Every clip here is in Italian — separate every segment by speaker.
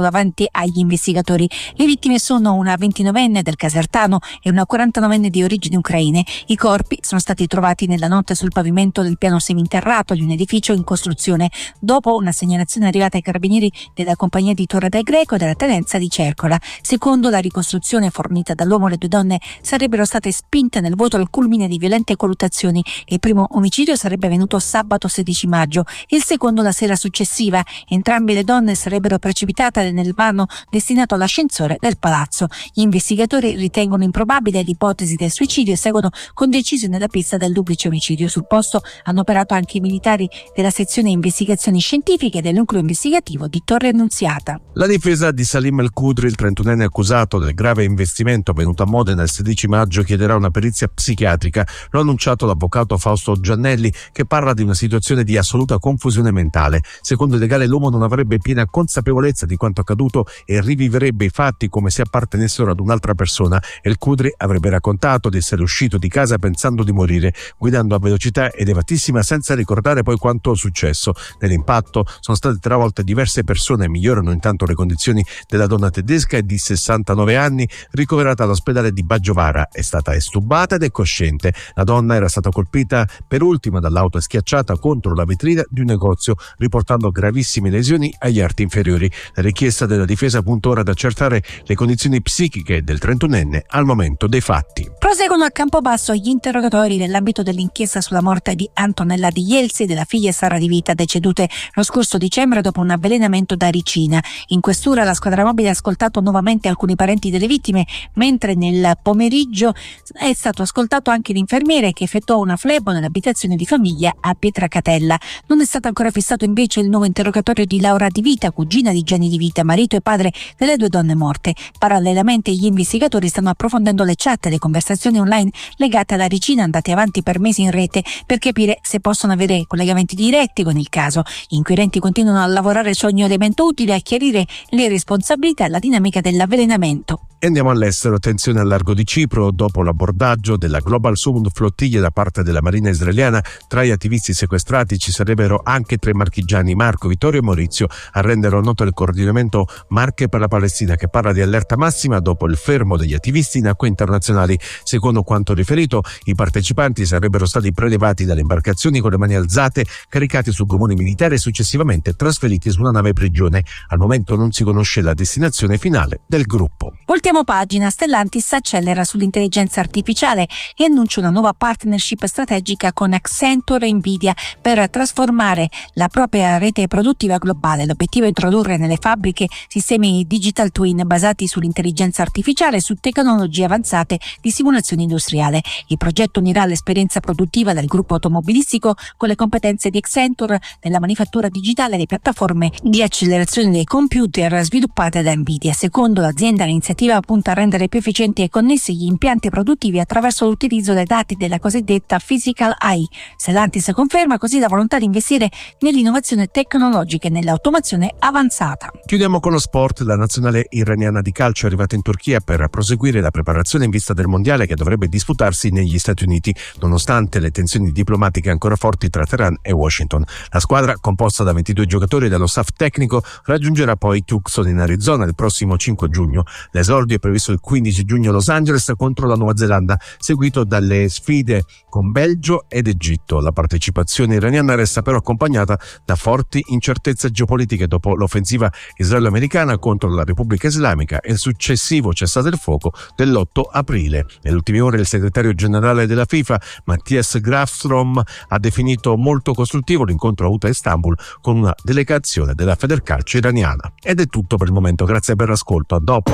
Speaker 1: davanti agli investigatori. Le vittime sono una 29enne del Casertano e una 49enne di origini ucraine. I corpi sono stati trovati nella notte sul pavimento del piano seminterrato di un edificio in costruzione, dopo una segnalazione arrivata ai carabinieri della compagnia di Torre del Greco e della tenenza di Cercola. Secondo la ricostruzione fornita dall'uomo, le due donne sarebbero state spinte nel vuoto al culmine di violente colluttazioni. Il primo omicidio sarebbe avvenuto sabato 16 maggio, il secondo la sera successiva. Entrambe le donne sarebbero precipitate nel vano destinato all'ascensore del palazzo. Gli investigatori ritengono improbabile l'ipotesi del suicidio e seguono con decisione la pista del duplice omicidio. Sul posto hanno operato anche i militari della sezione investigazioni scientifiche del nucleo investigativo di Torre Annunziata.
Speaker 2: La difesa di Salim El Khudri, il 31enne accusato del grave investimento avvenuto a Modena il 16 maggio, chiederà una perizia psichiatrica. Lo ha annunciato l'avvocato Fausto Giannelli, che parla di una situazione di assoluta confusione mentale. Secondo il legale, l'uomo non avrebbe piena consapevolezza di quanto accaduto e riviverebbe i fatti come se appartenessero ad un'altra persona. El Khudri avrebbe raccontato di essere uscito di casa pensando di morire, guidando a velocità elevatissima senza ricordare poi quanto successo. Nell'impatto sono state travolte diverse persone. Migliorano intanto le condizioni della donna tedesca, di 69 anni, ricoverata all'ospedale di Baggiovara. È stata estubata ed è cosciente. La donna era stata colpita per ultima dall'auto e schiacciata contro la vetrina di un negozio, riportando gravissime lesioni agli arti inferiori. La richiesta della difesa punta ora ad accertare le condizioni psichiche del 31enne al momento dei fatti.
Speaker 1: Proseguono a Campobasso gli interrogatori nell'ambito dell'inchiesta sulla morte di Antonella Di Jelsi e della figlia Sara Di Vita, decedute lo scorso dicembre dopo un avvelenamento da ricina. In questura la squadra mobile ha ascoltato nuovamente alcuni parenti delle vittime, mentre nel pomeriggio è stato ascoltato anche l'infermiere che effettuò una flebo nell'abitazione di famiglia a Pietracatella. Non è stato ancora fissato invece il nuovo interrogatorio di Laura Di Vita, cugina di Gianni Di Vita, marito e padre delle due donne morte. Parallelamente gli investigatori stanno approfondendo le chat e le conversazioni online legate alla ricina andate avanti per mesi in rete per capire se possono avere collegamenti diretti con il caso. Gli inquirenti continuano a lavorare su ogni elemento utile a chiarire le responsabilità e la dinamica dell'avvelenamento.
Speaker 2: E andiamo all'estero. Attenzione al largo di Cipro. Dopo l'abordaggio della Global Summit Flottiglia da parte della Marina israeliana, tra gli attivisti sequestrati ci sarebbero anche 3 marchigiani, Marco, Vittorio e Maurizio. A renderlo noto il coordinamento Marche per la Palestina, che parla di allerta massima dopo il fermo degli attivisti in acque internazionali. Secondo quanto riferito, i partecipanti sarebbero stati prelevati dalle imbarcazioni con le mani alzate, caricati su gommoni militari e successivamente trasferiti su una nave prigione. Al momento non si conosce la destinazione finale del gruppo.
Speaker 1: Voltiamo pagina. Stellantis accelera sull'intelligenza artificiale e annuncia una nuova partnership strategica con Accenture e Nvidia per trasformare la propria rete produttiva globale. L'obiettivo è introdurre nelle fabbriche sistemi digital twin basati sull'intelligenza artificiale e su tecnologie avanzate di simulazione industriale. Il progetto unirà l'esperienza produttiva del gruppo automobilistico con le competenze di Accenture nella manifattura digitale e le piattaforme di accelerazione dei computer sviluppate da Nvidia. Secondo l'azienda, l'iniziativa punta a rendere più efficienti e connessi gli impianti produttivi attraverso l'utilizzo dei dati della cosiddetta Physical AI. Stellantis conferma così la volontà di investire nell'innovazione tecnologica e nell'automazione avanzata.
Speaker 2: Chiudiamo con lo sport. La nazionale iraniana di calcio è arrivata in Turchia per proseguire la preparazione in vista del mondiale che dovrebbe disputarsi negli Stati Uniti, nonostante le tensioni diplomatiche ancora forti tra Teheran e Washington. La squadra, composta da 22 giocatori e dallo staff tecnico, raggiungerà poi Tucson in Arizona il prossimo 5 giugno. L'esordio è previsto il 15 giugno a Los Angeles contro la Nuova Zelanda, seguito dalle sfide con Belgio ed Egitto. La partecipazione iraniana resta però accompagnata da forti incertezze geopolitiche dopo l'offensiva israelo-americana contro la Repubblica Islamica e il successivo cessate il fuoco dell'8 aprile. Nelle ultime ore il segretario generale della FIFA, Matthias Grafstrom, ha definito molto costruttivo l'incontro avuto a Istanbul con una delegazione della Federcalcio iraniana. Ed è tutto per il momento, grazie per l'ascolto, a dopo.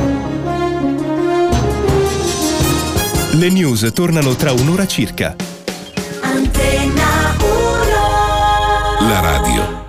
Speaker 3: Le news tornano tra un'ora circa.
Speaker 4: Antenna 1.
Speaker 3: La radio